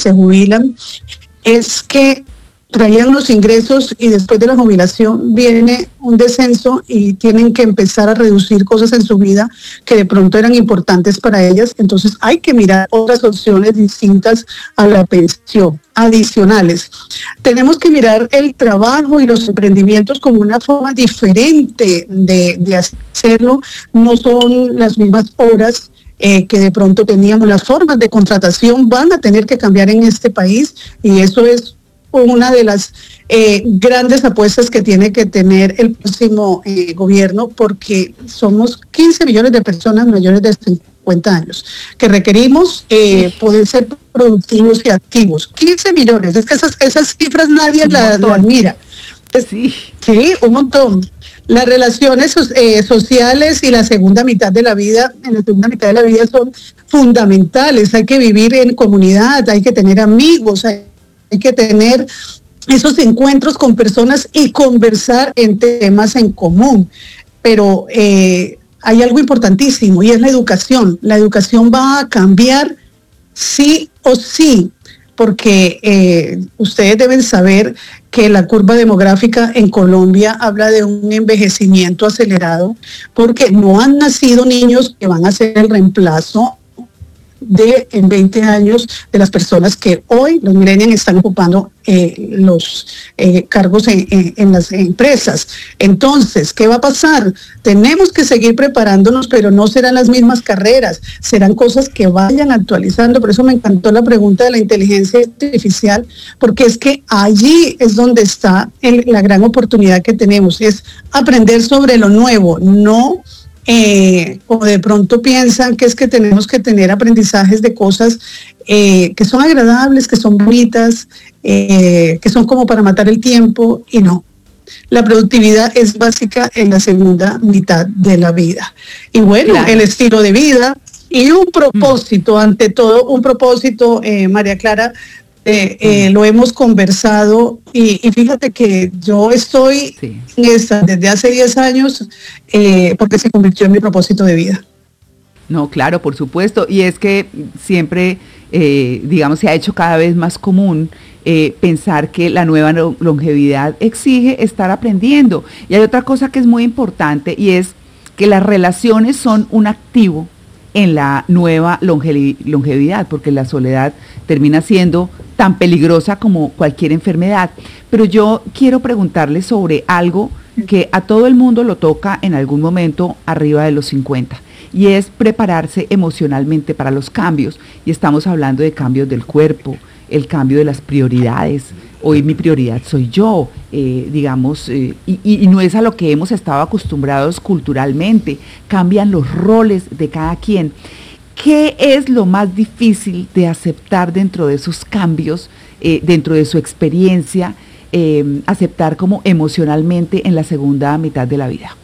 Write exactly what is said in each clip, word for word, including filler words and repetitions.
se jubilan, es que traían los ingresos y después de la jubilación viene un descenso y tienen que empezar a reducir cosas en su vida que de pronto eran importantes para ellas. Entonces hay que mirar otras opciones distintas a la pensión, adicionales. Tenemos que mirar el trabajo y los emprendimientos como una forma diferente de, de hacerlo. No son las mismas horas Eh, que de pronto teníamos. Las formas de contratación van a tener que cambiar en este país y eso es una de las eh, grandes apuestas que tiene que tener el próximo eh, gobierno, porque somos quince millones de personas mayores de cincuenta años que requerimos eh, poder ser productivos y activos. quince millones, es que esas, esas cifras nadie las la mira. Sí. sí, un montón. Las relaciones eh, sociales y la segunda mitad de la vida, en la segunda mitad de la vida son fundamentales. Hay que vivir en comunidad, hay que tener amigos, hay, hay que tener esos encuentros con personas y conversar en temas en común. Pero eh, hay algo importantísimo y es la educación. La educación va a cambiar sí o sí, porque eh, ustedes deben saber que la curva demográfica en Colombia habla de un envejecimiento acelerado, porque no han nacido niños que van a ser el reemplazo de en veinte años de las personas que hoy los millennials están ocupando eh, los eh, cargos en, en, en las empresas. Entonces, ¿qué va a pasar? Tenemos que seguir preparándonos, pero no serán las mismas carreras, serán cosas que vayan actualizando. Por eso me encantó la pregunta de la inteligencia artificial, porque es que allí es donde está el, la gran oportunidad que tenemos, es aprender sobre lo nuevo, no Eh, o de pronto piensan que es que tenemos que tener aprendizajes de cosas eh, que son agradables, que son bonitas, eh, que son como para matar el tiempo, y no. La productividad es básica en la segunda mitad de la vida. Y bueno, claro, el estilo de vida y un propósito, mm. ante todo, un propósito, eh, María Clara, Eh, eh, lo hemos conversado y, y fíjate que yo estoy sí. en esta desde hace diez años eh, porque se convirtió en mi propósito de vida. No, claro, por supuesto, y es que siempre, eh, digamos, se ha hecho cada vez más común eh, pensar que la nueva longevidad exige estar aprendiendo. Y hay otra cosa que es muy importante y es que las relaciones son un activo en la nueva longe- longevidad, porque la soledad termina siendo tan peligrosa como cualquier enfermedad. Pero yo quiero preguntarle sobre algo que a todo el mundo lo toca en algún momento arriba de los cincuenta, y es prepararse emocionalmente para los cambios. Y estamos hablando de cambios del cuerpo, el cambio de las prioridades. Hoy mi prioridad soy yo, eh, digamos, eh, y, y no es a lo que hemos estado acostumbrados culturalmente. Cambian los roles de cada quien. ¿Qué es lo más difícil de aceptar dentro de esos cambios, eh, dentro de su experiencia, eh, aceptar como emocionalmente en la segunda mitad de la vida?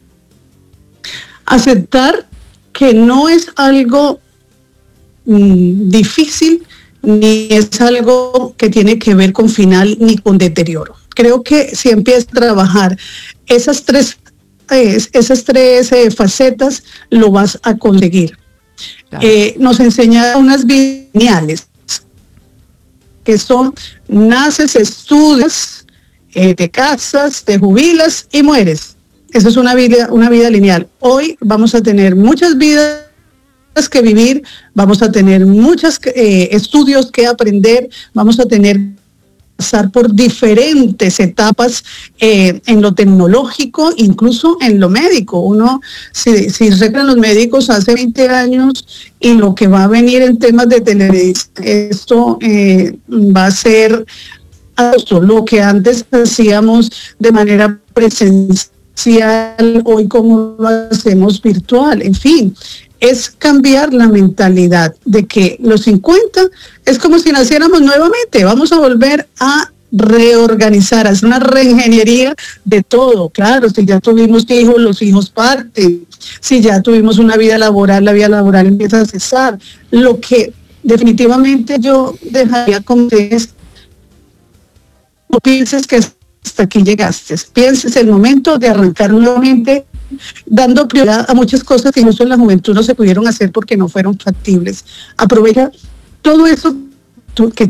Aceptar que no es algo mm, difícil, ni es algo que tiene que ver con final ni con deterioro. Creo que si empiezas a trabajar esas tres, eh, esas tres eh, facetas, lo vas a conseguir. Claro. Eh, nos enseña unas lineales que son: naces, estudias, eh, te casas, te jubilas y mueres. Esa es una vida, una vida lineal. Hoy vamos a tener muchas vidas que vivir, vamos a tener muchos eh, estudios que aprender, vamos a tener que pasar por diferentes etapas eh, en lo tecnológico, incluso en lo médico. Uno, si, si recuerdan los médicos hace veinte años y lo que va a venir en temas de telemedicina, esto eh, va a ser lo que antes hacíamos de manera presencial, hoy como lo hacemos virtual. En fin, es cambiar la mentalidad de que los cincuenta es como si naciéramos nuevamente. Vamos a volver a reorganizar, a hacer una reingeniería de todo. Claro, si ya tuvimos hijos, los hijos parten. Si ya tuvimos una vida laboral, la vida laboral empieza a cesar. Lo que definitivamente yo dejaría como es: no pienses que hasta aquí llegaste, pienses el momento de arrancar nuevamente, dando prioridad a muchas cosas que incluso en la juventud no se pudieron hacer porque no fueron factibles. Aprovecha todo eso que